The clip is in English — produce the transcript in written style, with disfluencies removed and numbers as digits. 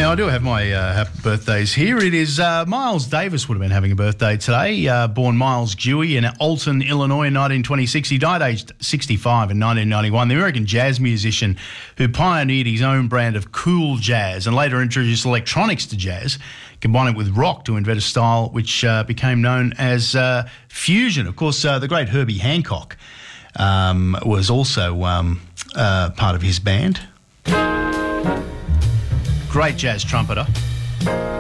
Now, I do have my happy birthdays here. It is Miles Davis would have been having a birthday today. Born Miles Dewey in Alton, Illinois in 1926. He died aged 65 in 1991. The American jazz musician who pioneered his own brand of cool jazz and later introduced electronics to jazz, combining it with rock to invent a style which became known as fusion. Of course, the great Herbie Hancock was also part of his band. Great jazz trumpeter.